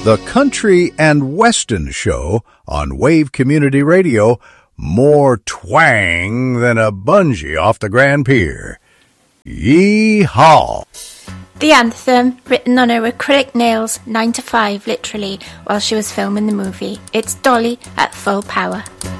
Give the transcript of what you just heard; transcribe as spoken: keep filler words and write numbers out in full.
the Country and Western Show on Wave Community Radio, more twang than a bungee off the Grand Pier. Yee-haw! The anthem, written on her acrylic nails, nine to five literally, while she was filming the movie. It's Dolly at full power.